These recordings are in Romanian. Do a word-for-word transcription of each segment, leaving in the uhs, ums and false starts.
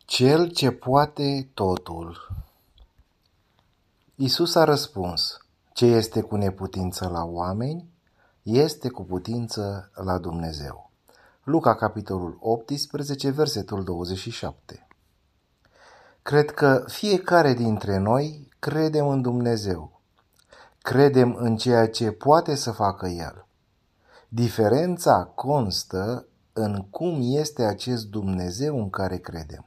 Cel ce poate totul. Iisus a răspuns: ce este cu neputință la oameni, este cu putință la Dumnezeu. Luca, capitolul optsprezece, versetul douăzeci și șapte. Cred că fiecare dintre noi credem în Dumnezeu. Credem în ceea ce poate să facă El. Diferența constă în cum este acest Dumnezeu în care credem.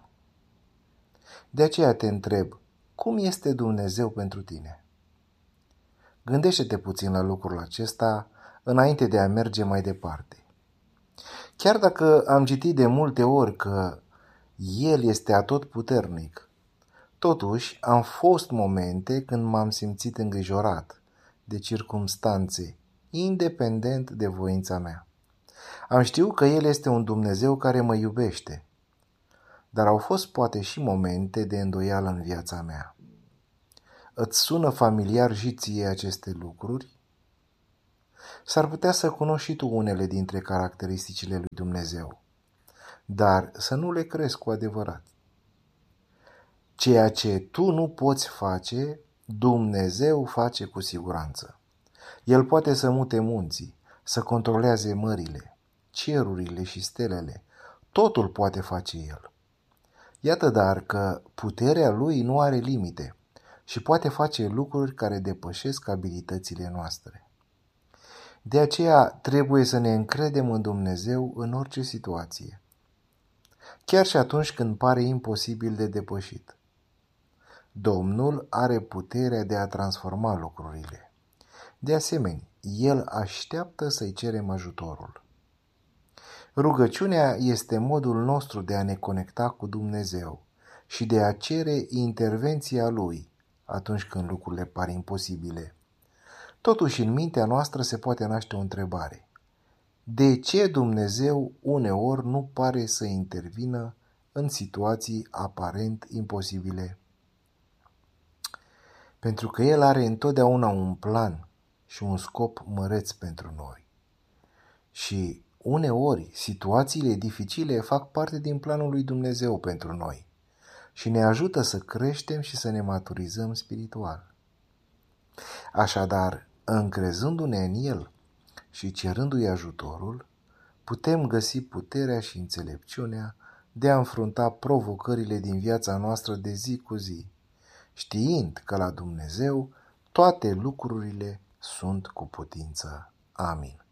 De aceea te întreb, cum este Dumnezeu pentru tine? Gândește-te puțin la lucrul acesta înainte de a merge mai departe. Chiar dacă am citit de multe ori că El este atotputernic, totuși am fost momente când m-am simțit îngrijorat de circumstanțe, independent de voința mea. Am știut că El este un Dumnezeu care mă iubește, dar au fost poate și momente de îndoială în viața mea. Îți sună familiar și ție aceste lucruri? S-ar putea să cunoști și tu unele dintre caracteristicile lui Dumnezeu, dar să nu le crezi cu adevărat. Ceea ce tu nu poți face, Dumnezeu face cu siguranță. El poate să mute munții, să controleze mările, cerurile și stelele. Totul poate face El. Iată dar că puterea Lui nu are limite și poate face lucruri care depășesc abilitățile noastre. De aceea trebuie să ne încredem în Dumnezeu în orice situație, chiar și atunci când pare imposibil de depășit. Domnul are puterea de a transforma lucrurile. De asemenea, El așteaptă să-i cerem ajutorul. Rugăciunea este modul nostru de a ne conecta cu Dumnezeu și de a cere intervenția Lui atunci când lucrurile par imposibile. Totuși, în mintea noastră se poate naște o întrebare. De ce Dumnezeu uneori nu pare să intervină în situații aparent imposibile? Pentru că El are întotdeauna un plan și un scop măreț pentru noi. Și uneori, situațiile dificile fac parte din planul lui Dumnezeu pentru noi și ne ajută să creștem și să ne maturizăm spiritual. Așadar, încrezându-ne în El și cerându-i ajutorul, putem găsi puterea și înțelepciunea de a înfrunta provocările din viața noastră de zi cu zi, știind că la Dumnezeu toate lucrurile sunt cu putință. Amin.